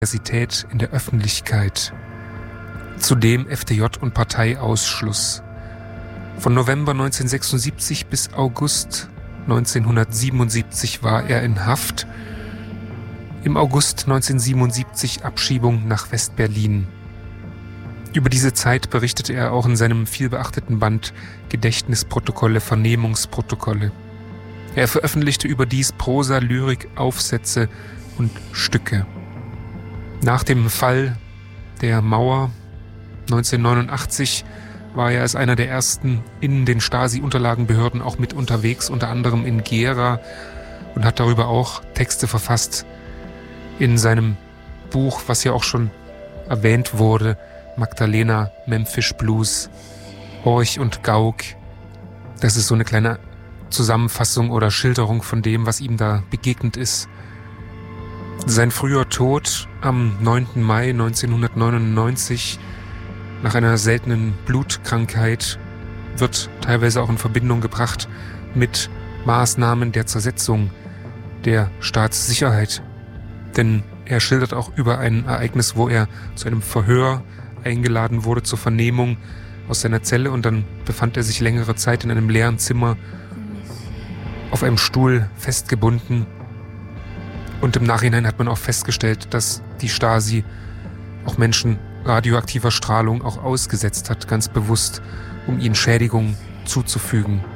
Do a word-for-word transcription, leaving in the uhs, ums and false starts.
Universität in der Öffentlichkeit. Zudem F D J und Parteiausschluss. Von November neunzehnhundertsechsundsiebzig bis August neunzehnhundertsiebenundsiebzig war er in Haft. Im August neunzehnhundertsiebenundsiebzig Abschiebung nach West-Berlin. Über diese Zeit berichtete er auch in seinem vielbeachteten Band Gedächtnisprotokolle, Vernehmungsprotokolle. Er veröffentlichte überdies Prosa, Lyrik, Aufsätze und Stücke. Nach dem Fall der Mauer neunzehnhundertneunundachtzig war er als einer der ersten in den Stasi-Unterlagenbehörden auch mit unterwegs, unter anderem in Gera, und hat darüber auch Texte verfasst in seinem Buch, was ja auch schon erwähnt wurde, Magdalena Memfish Blues, Horch und Gauck. Das ist so eine kleine Zusammenfassung oder Schilderung von dem, was ihm da begegnet ist. Sein früher Tod am neunten Mai neunzehnhundertneunundneunzig nach einer seltenen Blutkrankheit wird teilweise auch in Verbindung gebracht mit Maßnahmen der Zersetzung der Staatssicherheit. Denn er schildert auch über ein Ereignis, wo er zu einem Verhör eingeladen wurde zur Vernehmung aus seiner Zelle, und dann befand er sich längere Zeit in einem leeren Zimmer auf einem Stuhl festgebunden. Und im Nachhinein hat man auch festgestellt, dass die Stasi auch Menschen radioaktiver Strahlung auch ausgesetzt hat, ganz bewusst, um ihnen Schädigungen zuzufügen.